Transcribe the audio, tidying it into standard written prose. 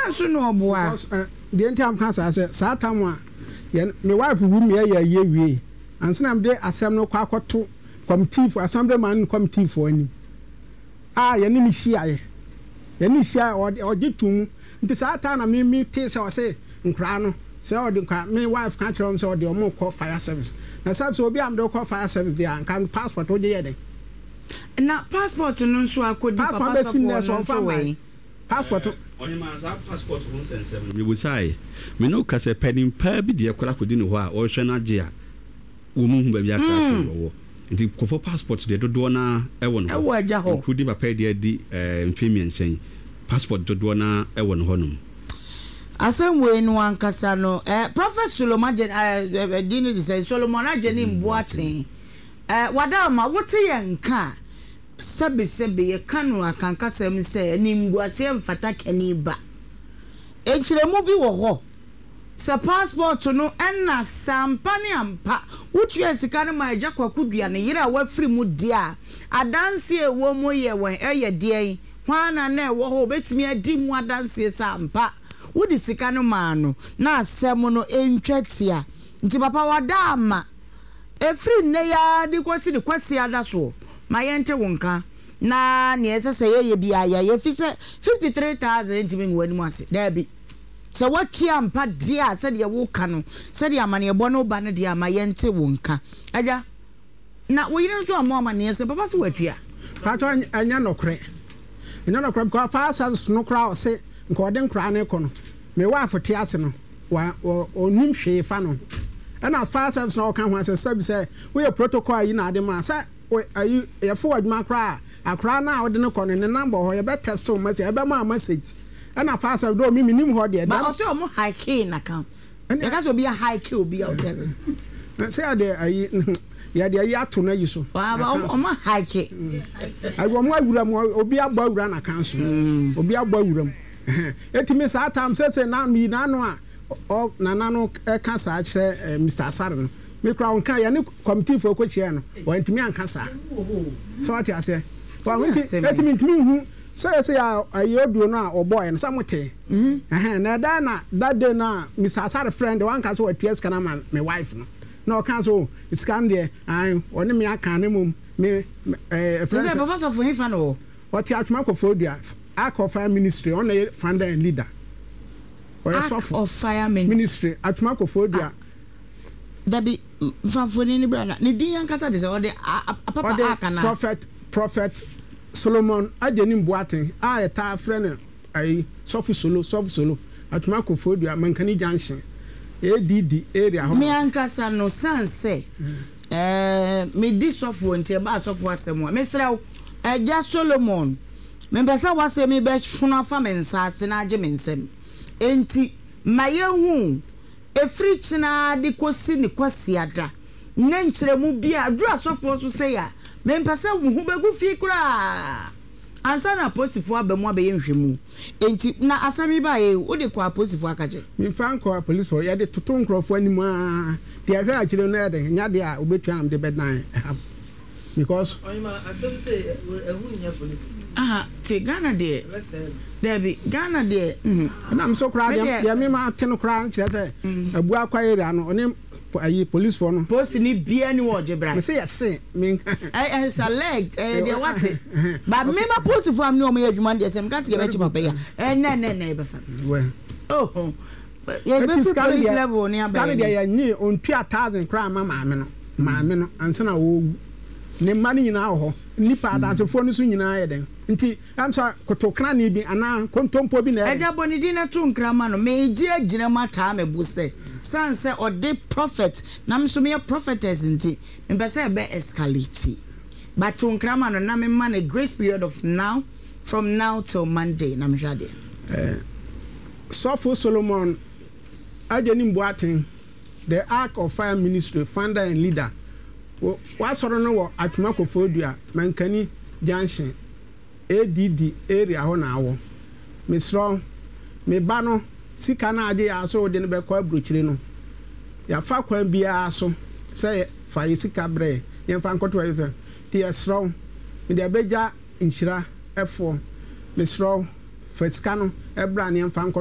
so no boa the entire cancer say satamwa me wife wu me ye wie ansa na me de asem no kwa akoto committee for assemblyman committee for ani ye ni mi hia ye ni hia ogitum nti sata na me te say o say nkra no say o de nkra me wife can tell say o de o mo call fire service na say so obi am de call fire service there and can passport o de ye den na passport no nso akodi papa for way passport only man's passport 177 me say me no ka say pending pa bi de kola kodi no ho a o hwe na je a wo mu hu ba bi aka wo nti kofo passport de dodo na e wo no e wo aja ho kodi papa de di mfemi ensen passport dodo na e wo no ho no asem we no ankasa no Prophet Solomon dini de say Solomon ageni mboaten wada ma wote ye nka sebe ye kanu akankasem say animguase mfata kaniba echiremu bi wo ho se passport no enna sampane ampa wotu esika no ma eja kwakudua ne yira wa free mu dia adanse ewo mo ye won eye die hwana na ewo ho betimi adi mu adanse sampa wodi sika no ma no na asem no entwatia nti papa wada ama efri ne ya di kwasi ni kwasi ada so ma yente wonka na ne esese ye bia ya fi se 53,000 ntimi nwani mu ase da bi se wati ampa dia se de wo ka no se de amane ebo no ba ne dia ma yente wonka aja na wo yire nso amama ne se papa se watua pato anya nokre ko fa sa no kra o se nko de nkra ne ko no me wa afote ase no wa onim hwe fa no and as far as no can want to say we a protocol yi na de ma say ayi ye forward ma kra akra na ode ne kono ne number ho ye be test o message e be ma message and as far as do me nim ho de but also mo high key na kan e ka so be a high key obi out there say ade ayi ya de ayi ato na yi so wa o mo high key ayi wo mo awura mo obi agba awura na kan so obi agba awura mo etimi sa tam say na mi na no a o nana ka sa kire Mr. Asare no me kra on kan ya ne committee for ko chie no o ntimi anka sa so ati ase wa ntimi hu say ya ayoduo no a oboy no samote na that day na Mr. Asare friend one kan so atues kana ma me wife no na o kan so it's kan there an oni me aka ne mum me friend say papa so for him fan o oti atuma ko fodua akofire ministry on the founder and leader Act of Fire Ministry atuma ko fodua dabi fanfoni ni bra na ni din yankasa de se o de papa akana prophet Solomon ajeni mboaten a eta friend ai sofu solo atuma ko fodua mankani junction ADD area ho me yankasa no sanse me di sofu nti ba sofu asemo me sra eja Solomon me besa wase me be huna fa mensa ase na age mensem enti mayehu efri china de kosi ni kwasi ada na nkyeremu bia adu asofo so se ya me mpasa hu begu fi kura ansa na posifo abamu abaye nhwemu enti na asami ba ye wo de kwa posifo akaje mi fan ko police for ya de toto nkrofo animu a de ahwe akire no ya de nya de a obetua am de bedan because oyima asem say ehun nya police te Ghana de Debbie Ghana de na am so kra ya me ma te no kra nkire se abu akwa area no oni ayi police for no post ni bia ni wo jebra me say yes me I select de what but me ma post for am ni o me adwuma de sem ka se be chi papa ya na be fa oh ya be fi police level ni aba Ghana de ya nyi on 2000 kra ma maame no ansa na wo ne mani nyina ho nipa adansefo no so nyina ye den nti am so kotokra ni bi ana kontompo bi na eja boni di na to nkrama no me ji agina mata me bu se sanse ode prophet na me so me prophetess nti me say be escalate but to nkrama no na me man a grace period of now from now till Monday na me hwade Sofo Solomon ajeni mboaten the Act of Fire Ministry founder and leader wa soro no wo atuma ko fodua mankani junction ADD area ho na awo misro me ba no sika na ade ya so de ne be ko abrochire no ya fa kwan bia so say fa yisika bre ye fa nkoto ayi fe ti esro me de beja nchira efo misro fa sika no ebra ne fa